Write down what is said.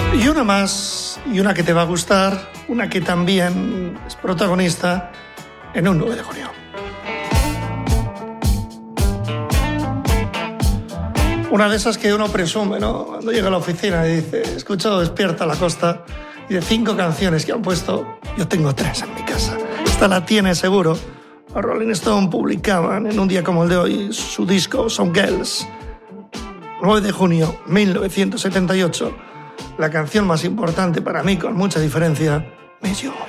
Y una más, y una que te va a gustar, una que también es protagonista en un 9 de junio. Una de esas que uno presume, ¿no? Cuando llega a la oficina y dice, he escuchado Despierta la Costa, y de 5 canciones que han puesto, yo tengo 3 en mi casa. Esta la tiene seguro. Los Rolling Stone publicaban en un día como el de hoy su disco Some Girls. 9 de junio 1978. La canción más importante para mí, con mucha diferencia, Miss You.